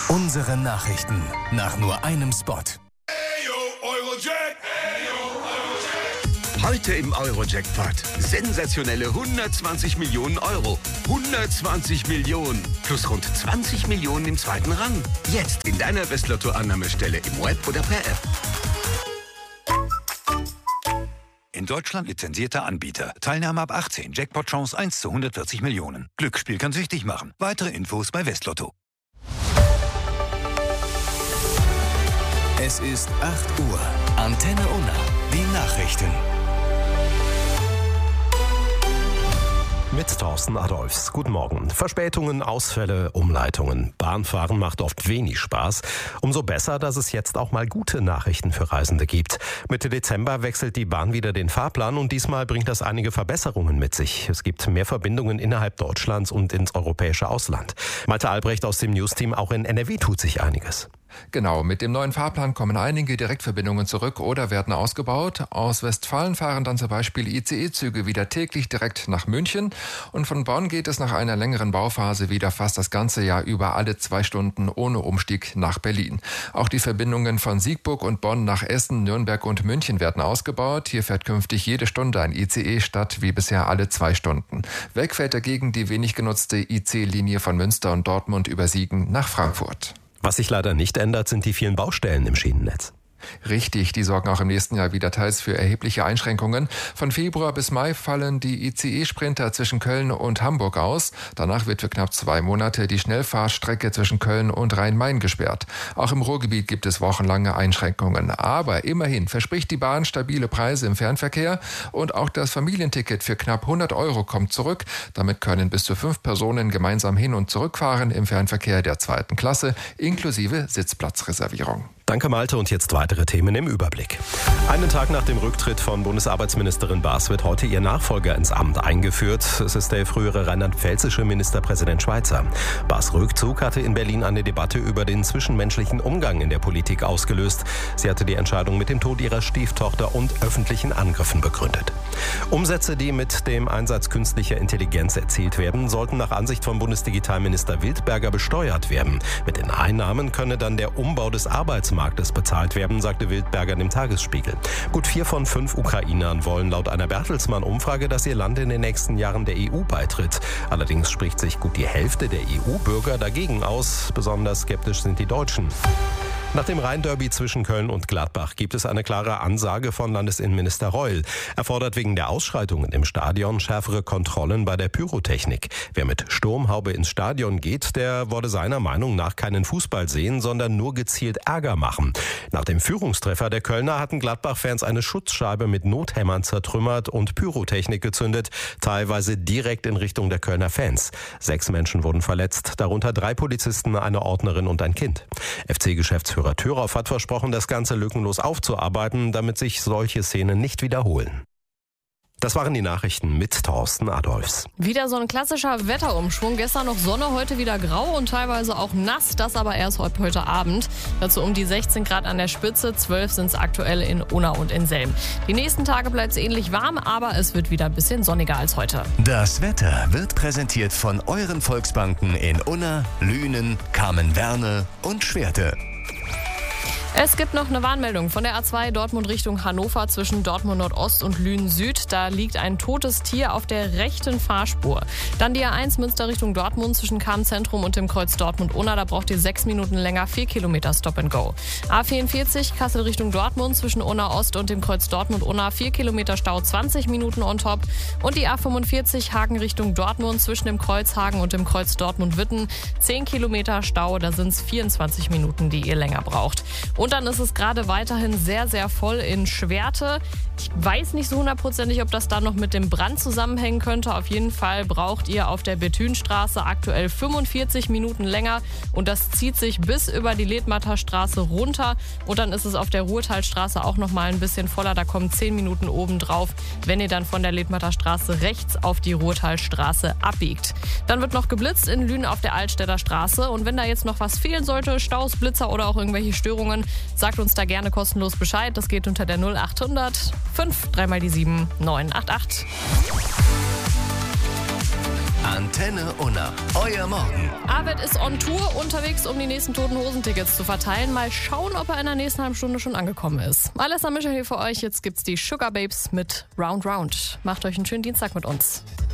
Unsere Nachrichten nach nur einem Spot. Heute im Eurojackpot. Sensationelle 120 Millionen Euro. 120 Millionen. Plus rund 20 Millionen im zweiten Rang. Jetzt in deiner Westlotto-Annahmestelle im Web oder per App. In Deutschland lizenzierter Anbieter. Teilnahme ab 18. Jackpot-Chance 1 zu 140 Millionen. Glücksspiel kann süchtig machen. Weitere Infos bei Westlotto. Es ist 8 Uhr. Antenne Unna. Die Nachrichten. Mit Thorsten Adolphs. Guten Morgen. Verspätungen, Ausfälle, Umleitungen. Bahnfahren macht oft wenig Spaß. Umso besser, dass es jetzt auch mal gute Nachrichten für Reisende gibt. Mitte Dezember wechselt die Bahn wieder den Fahrplan und diesmal bringt das einige Verbesserungen mit sich. Es gibt mehr Verbindungen innerhalb Deutschlands und ins europäische Ausland. Malte Albrecht aus dem Newsteam, auch in NRW tut sich einiges. Genau, mit dem neuen Fahrplan kommen einige Direktverbindungen zurück oder werden ausgebaut. Aus Westfalen fahren dann zum Beispiel ICE-Züge wieder täglich direkt nach München. Und von Bonn geht es nach einer längeren Bauphase wieder fast das ganze Jahr über alle 2 Stunden ohne Umstieg nach Berlin. Auch die Verbindungen von Siegburg und Bonn nach Essen, Nürnberg und München werden ausgebaut. Hier fährt künftig jede Stunde ein ICE statt wie bisher alle 2 Stunden. Weg fällt dagegen die wenig genutzte IC-Linie von Münster und Dortmund über Siegen nach Frankfurt. Was sich leider nicht ändert, sind die vielen Baustellen im Schienennetz. Richtig, die sorgen auch im nächsten Jahr wieder teils für erhebliche Einschränkungen. Von Februar bis Mai fallen die ICE-Sprinter zwischen Köln und Hamburg aus. Danach wird für knapp 2 Monate die Schnellfahrstrecke zwischen Köln und Rhein-Main gesperrt. Auch im Ruhrgebiet gibt es wochenlange Einschränkungen. Aber immerhin verspricht die Bahn stabile Preise im Fernverkehr und auch das Familienticket für knapp 100 € kommt zurück. Damit können bis zu 5 Personen gemeinsam hin- und zurückfahren im Fernverkehr der 2. Klasse, inklusive Sitzplatzreservierung. Danke Malte und jetzt weitere Themen im Überblick. Einen Tag nach dem Rücktritt von Bundesarbeitsministerin Baas wird heute ihr Nachfolger ins Amt eingeführt. Es ist der frühere rheinland-pfälzische Ministerpräsident Schweizer. Baas' Rückzug hatte in Berlin eine Debatte über den zwischenmenschlichen Umgang in der Politik ausgelöst. Sie hatte die Entscheidung mit dem Tod ihrer Stieftochter und öffentlichen Angriffen begründet. Umsätze, die mit dem Einsatz künstlicher Intelligenz erzielt werden, sollten nach Ansicht von Bundesdigitalminister Wildberger besteuert werden. Mit den Einnahmen könne dann der Umbau des Arbeitsmarktes bezahlt werden, sagte Wildberger dem Tagesspiegel. Gut 4 von 5 Ukrainern wollen laut einer Bertelsmann-Umfrage, dass ihr Land in den nächsten Jahren der EU beitritt. Allerdings spricht sich gut die Hälfte der EU-Bürger dagegen aus. Besonders skeptisch sind die Deutschen. Nach dem Rhein-Derby zwischen Köln und Gladbach gibt es eine klare Ansage von Landesinnenminister Reul. Er fordert wegen der Ausschreitungen im Stadion schärfere Kontrollen bei der Pyrotechnik. Wer mit Sturmhaube ins Stadion geht, der wolle seiner Meinung nach keinen Fußball sehen, sondern nur gezielt Ärger machen. Nach dem Führungstreffer der Kölner hatten Gladbach-Fans eine Schutzscheibe mit Nothämmern zertrümmert und Pyrotechnik gezündet, teilweise direkt in Richtung der Kölner Fans. 6 Menschen wurden verletzt, darunter 3 Polizisten, eine Ordnerin und ein Kind. FC-Geschäftsführer Thürauf hat versprochen, das Ganze lückenlos aufzuarbeiten, damit sich solche Szenen nicht wiederholen. Das waren die Nachrichten mit Thorsten Adolphs. Wieder so ein klassischer Wetterumschwung. Gestern noch Sonne, heute wieder grau und teilweise auch nass. Das aber erst heute Abend. Dazu um die 16 Grad an der Spitze. 12 sind es aktuell in Unna und in Selm. Die nächsten Tage bleibt es ähnlich warm, aber es wird wieder ein bisschen sonniger als heute. Das Wetter wird präsentiert von euren Volksbanken in Unna, Lünen, Kamen-Werne und Schwerte. Es gibt noch eine Warnmeldung von der A2 Dortmund Richtung Hannover zwischen Dortmund Nordost und Lünen Süd. Da liegt ein totes Tier auf der rechten Fahrspur. Dann die A1 Münster Richtung Dortmund zwischen Kam-Zentrum und dem Kreuz Dortmund-Unna. Da braucht ihr 6 Minuten länger, 4 Kilometer Stop and Go. A44 Kassel Richtung Dortmund zwischen Unna Ost und dem Kreuz Dortmund-Unna. 4 Kilometer Stau, 20 Minuten on top. Und die A45 Hagen Richtung Dortmund zwischen dem Kreuz Hagen und dem Kreuz Dortmund-Witten. 10 Kilometer Stau, da sind es 24 Minuten, die ihr länger braucht. Und dann ist es gerade weiterhin sehr, sehr voll in Schwerte. Ich weiß nicht so hundertprozentig, ob das dann noch mit dem Brand zusammenhängen könnte. Auf jeden Fall braucht ihr auf der Bethünstraße aktuell 45 Minuten länger. Und das zieht sich bis über die Ledmatter Straße runter. Und dann ist es auf der Ruhrtalstraße auch noch mal ein bisschen voller. Da kommen 10 Minuten oben drauf, wenn ihr dann von der Ledmatter Straße rechts auf die Ruhrtalstraße abbiegt. Dann wird noch geblitzt in Lünen auf der Altstädter Straße. Und wenn da jetzt noch was fehlen sollte, Staus, Blitzer oder auch irgendwelche Störungen, sagt uns da gerne kostenlos Bescheid. Das geht unter der 0800 5 3 mal die 7 988. Antenne Unna. Euer Morgen. Arvid ist on Tour unterwegs, um die nächsten Toten Hosen-Tickets zu verteilen. Mal schauen, ob er in der nächsten halben Stunde schon angekommen ist. Alessa Mischer hier für euch. Jetzt gibt's die Sugar Babes mit Round Round. Macht euch einen schönen Dienstag mit uns.